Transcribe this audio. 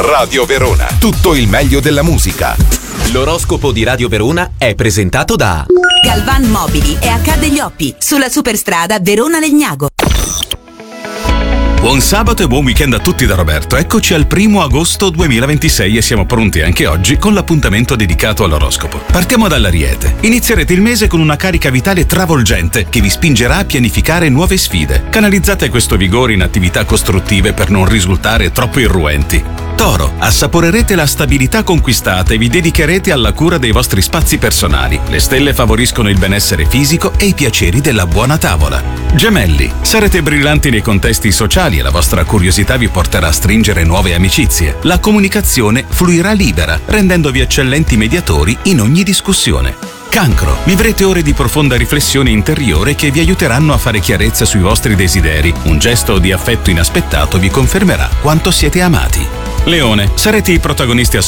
Radio Verona. Tutto il meglio della musica. L'oroscopo di Radio Verona è presentato da Galvan Mobili e Accade gli Oppi, sulla superstrada Verona-Legnago. Buon sabato e buon weekend a tutti da Roberto. Eccoci al 1 agosto 2026 e siamo pronti anche oggi con l'appuntamento dedicato all'oroscopo. Partiamo dall'Ariete. Inizierete il mese con una carica vitale travolgente che vi spingerà a pianificare nuove sfide. Canalizzate questo vigore in attività costruttive per non risultare troppo irruenti. Toro, assaporerete la stabilità conquistata e vi dedicherete alla cura dei vostri spazi personali. Le stelle favoriscono il benessere fisico e i piaceri della buona tavola. Gemelli, sarete brillanti nei contesti sociali e la vostra curiosità vi porterà a stringere nuove amicizie. La comunicazione fluirà libera, rendendovi eccellenti mediatori in ogni discussione. Cancro, vivrete ore di profonda riflessione interiore che vi aiuteranno a fare chiarezza sui vostri desideri. Un gesto di affetto inaspettato vi confermerà quanto siete amati. Leone, sarete i protagonisti assoluti